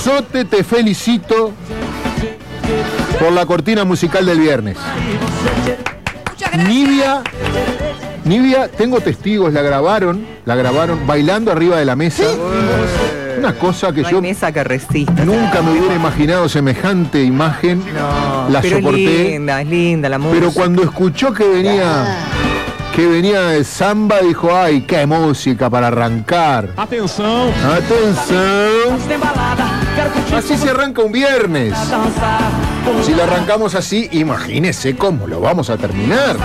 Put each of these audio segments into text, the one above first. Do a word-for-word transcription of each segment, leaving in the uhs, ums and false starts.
besote, te felicito por la cortina musical del viernes. Nivia, Nivia, tengo testigos, la grabaron, la grabaron bailando arriba de la mesa. Una cosa que no yo hay mesa que resista, nunca me hubiera imaginado semejante imagen. No, la pero soporté. Es linda, es linda la música. Pero cuando escuchó que venía, que venía de samba, dijo, ay, qué música para arrancar. Atenção. Atención. Así se arranca un viernes. Si lo arrancamos así, imagínese cómo lo vamos a terminar.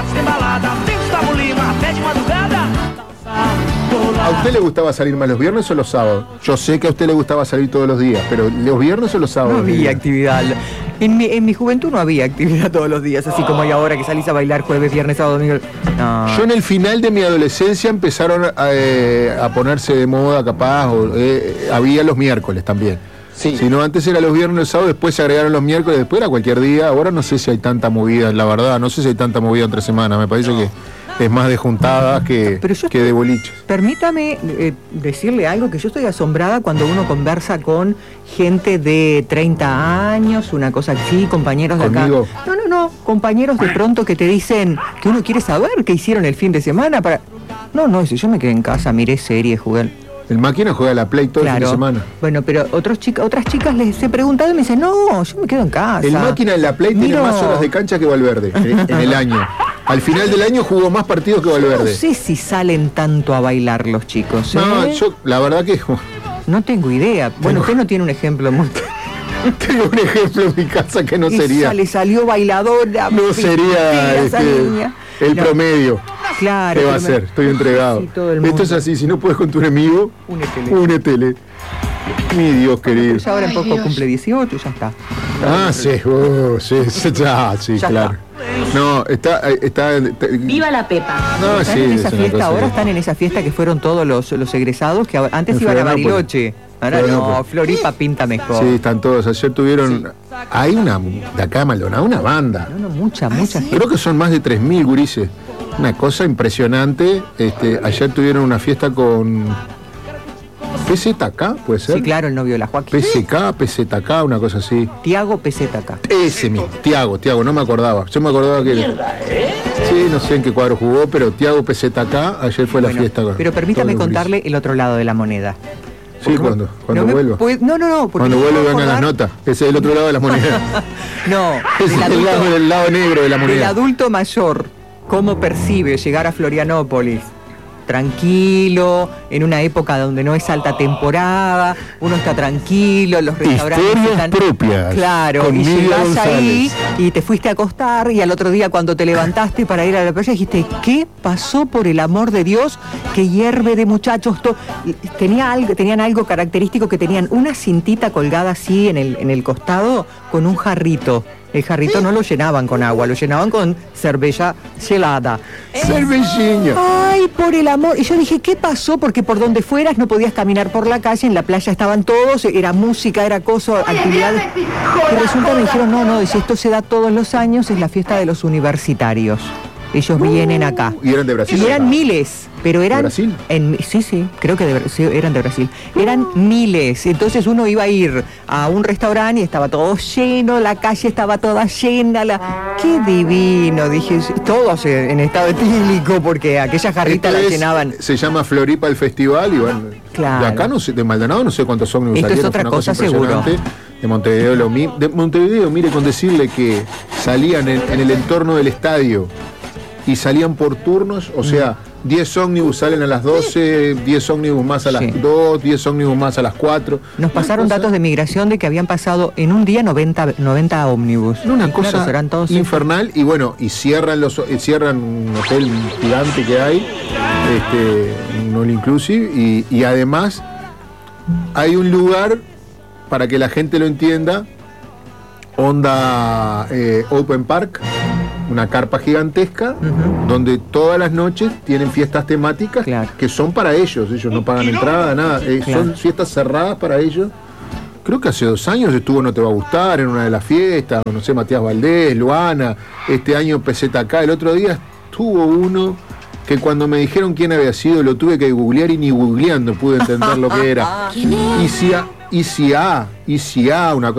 ¿A usted le gustaba salir más los viernes o los sábados? Yo sé que a usted le gustaba salir todos los días, pero ¿los viernes o los sábados? No había actividad. En mi, en mi juventud no había actividad todos los días, así como hay ahora que salís a bailar jueves, viernes, sábado, domingo. No. Yo en el final de mi adolescencia empezaron a, eh, a ponerse de moda, capaz, o, eh, había los miércoles también. Sí. Si no, antes era los viernes, los sábados, después se agregaron los miércoles, después era cualquier día. Ahora no sé si hay tanta movida, la verdad, no sé si hay tanta movida entre semanas, me parece no. que es más de juntadas que, que estoy, de boliches. Permítame eh, decirle algo, que yo estoy asombrada cuando uno conversa con gente de treinta años, una cosa así, compañeros de ¿Conmigo? acá. No, no, no, compañeros de pronto que te dicen que uno quiere saber qué hicieron el fin de semana para... No, no, si yo me quedé en casa, miré series, jugué... El máquina juega a la Play todo claro. el fin de semana. Bueno, pero otros chica, otras chicas les he preguntado y me dicen, no, yo me quedo en casa. El máquina en la Play Miro... tiene más horas de cancha que Valverde en el año. Al final del año jugó más partidos que Valverde. Yo no sé si salen tanto a bailar los chicos, ¿eh? No, yo, la verdad que... No tengo idea. Bueno, tengo... usted no tiene un ejemplo muy... Tengo un ejemplo en mi casa que no Esa sería... le salió bailadora. No sería este, el no. promedio. Claro. ¿Qué va a ser? Estoy entregado. Esto es así, si no puedes con tu enemigo, únetele. Únetele. Mi Dios querido. Pero ya ahora en poco Dios. Cumple dieciocho y ya está. Ah, sí, oh, sí, ya, sí, ya claro. Está. No, está, está, está... ¡Viva la Pepa! No, están sí, en esa fiesta, ahora que... están en esa fiesta que fueron todos los, los egresados, que antes en iban a Bariloche. Ahora no, Floripa pinta mejor. Sí, están todos. Ayer tuvieron... Sí. Hay una, de acá Maldonado, una banda. No, no, mucha, mucha gente. Creo que son más de tres mil gurises. Una cosa impresionante. Este, ayer tuvieron una fiesta con... P Z K, ¿puede ser? Sí, claro, el novio de la Joaquín. P Z K, P Z K, una cosa así. Tiago P Z K. Ese mismo, Tiago, Tiago, no me acordaba. Yo me acordaba que... Sí, no sé en qué cuadro jugó, pero Tiago P Z K, ayer fue bueno, la fiesta. Con pero permítame contarle el otro lado de la moneda. Sí, cuando, cuando no vuelva. Puede, no, no, no. Cuando vuelva vengan las notas. Ese es el otro lado de la moneda. No. Ese es el lado, el lado negro de la moneda. El adulto mayor, ¿cómo percibe llegar a Florianópolis? Tranquilo, en una época donde no es alta temporada, uno está tranquilo, los restaurantes Historias están... propias. Claro, y llegás ahí y te fuiste a acostar y al otro día cuando te levantaste para ir a la playa dijiste, ¿qué pasó por el amor de Dios? Que hierve de muchachos. To... Tenía algo, tenían algo característico que tenían una cintita colgada así en el, en el costado con un jarrito. El jarrito no lo llenaban con agua, lo llenaban con cerveza helada. Cervecilla. Ay, por el amor. Y yo dije, ¿qué pasó? Porque por donde fueras no podías caminar por la calle, en la playa estaban todos, era música, era cosa, actividades. Y resulta me dijeron, no, no, dice, esto se da todos los años, es la fiesta de los universitarios. Ellos uh, vienen acá. ¿Y eran de Brasil? Y eran miles, pero eran... ¿De Brasil? En, sí, sí, creo que de, sí, eran de Brasil. Eran miles. Entonces uno iba a ir a un restaurante y estaba todo lleno, la calle estaba toda llena. La... ¡Qué divino! Dije, todos en estado etílico, porque aquellas jarritas las llenaban. Se llama Floripa el festival y bueno... Claro. De acá, no sé, de Maldonado no sé cuántos ómnibus salieron. Esto es otra cosa, cosa seguro. De Montevideo, lo mismo. De Montevideo, mire, con decirle que salían en, en el entorno del estadio y salían por turnos, o sea, diez ómnibus salen a las doce, diez ómnibus más a las sí. dos, diez ómnibus más a las cuatro. Nos pasaron cosa... datos de migración de que habían pasado en un día noventa, noventa ómnibus. No, una y cosa claro, serán todos infernal, y bueno, y cierran los cierran un hotel gigante que hay, este, un all inclusive, y, y además hay un lugar, para que la gente lo entienda, onda eh, Open Park, una carpa gigantesca, uh-huh. donde todas las noches tienen fiestas temáticas, claro. que son para ellos, ellos no pagan entrada, nada, eh, claro. son fiestas cerradas para ellos. Creo que hace dos años estuvo No Te Va a Gustar en una de las fiestas, no sé, Matías Valdés, Luana, este año P Z K, el otro día estuvo uno que cuando me dijeron quién había sido lo tuve que googlear y ni googleando pude entender lo que era. Y si A, y si A, y si A, una cosa